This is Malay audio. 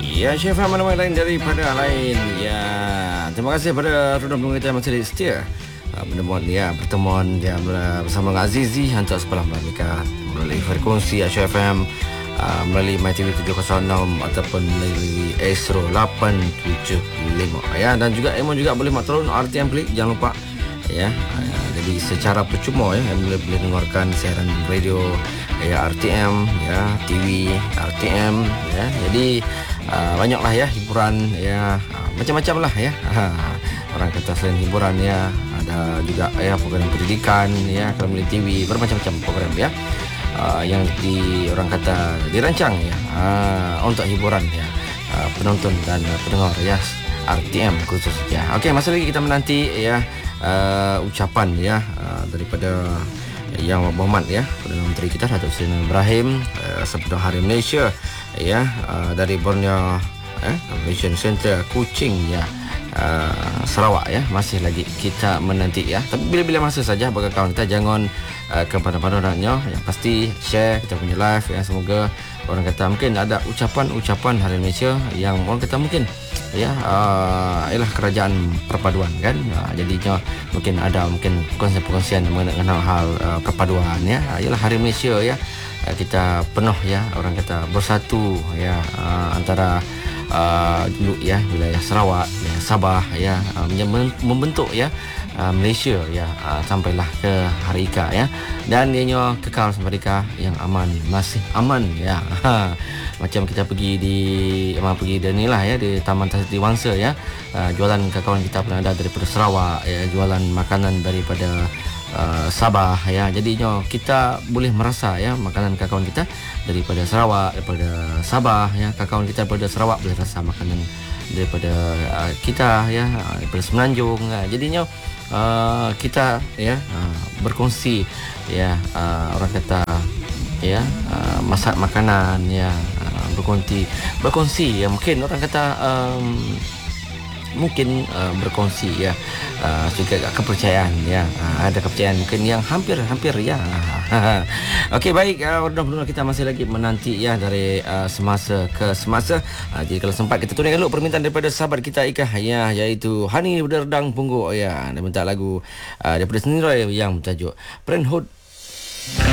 Ya, Chef mana-mana lain daripada lain. Ya, terima kasih pada pendengar kita yang masih setia pertemuan dia bersama dengan Azizi hantar sebelah melalui frekuensi Asy FM, melalui MyTV 706 ataupun melalui Astro 875 ya, dan juga Emon juga boleh turun RTM Klik, jangan lupa ya. Jadi secara percuma ya, boleh dengarkan siaran radio ya, RTM ya, TV RTM ya. Jadi banyaklah ya hiburan ya, macam-macam lah ya. Orang kata selain hiburan ya, ada juga ya program pendidikan ya, kalau melalui TV bermacam-macam program ya, yang orang kata dirancang ya, untuk hiburan ya, penonton dan pendengar ya, RTM khusus ya. Okey, masih lagi kita menanti ya ucapan ya daripada Yang Berhormat ya Perdana Menteri kita Datuk Seri Ibrahim sepenuh Hari Malaysia ya, dari Borneo Convention Center Kuching ya, Sarawak ya. Masih lagi kita menanti ya, tapi bila-bila masa saja bagi kawan kita, jangan kepada-pada orangnya yang pasti share kita punya live ya. Semoga orang kata mungkin ada ucapan Hari Malaysia yang orang kata mungkin ya, ialah kerajaan perpaduan kan, jadinya mungkin ada perkongsian mengenai hal perpaduan ya, ialah Hari Malaysia ya. Kita penuh ya, orang kata bersatu ya, antara dulu ya wilayah Sarawak ya, Sabah ya, membentuk ya Malaysia ya, sampailah ke Hari Ika ya, dan ianya kekal sampai Ika yang aman, masih aman ya. Macam kita pergi di lah ya, di Taman Tasdi Wangsa ya, jualan kawan kita pernah ada daripada Sarawak ya, jualan makanan daripada Sabah ya. Jadinya kita boleh merasa ya, makanan kawan kita daripada Sarawak, daripada Sabah ya, kawan kita daripada Sarawak boleh rasa makanan daripada kita ya, daripada Semenanjung. Jadinya kita ya berkongsi ya, orang kata ya, masak makanan ya, berkongsi ya, mungkin orang kata berkongsi ya, juga kepercayaan ya, ada kepercayaan mungkin yang hampir ya. Okey, baik, benar-benar kita masih lagi menanti ya, dari semasa ke semasa. Jadi kalau sempat kita tunaikan dulu permintaan daripada sahabat kita Ika ya, iaitu Hani Berdang Pungguk ya, dia minta lagu daripada Seniroy yang bertajuk Parenthood.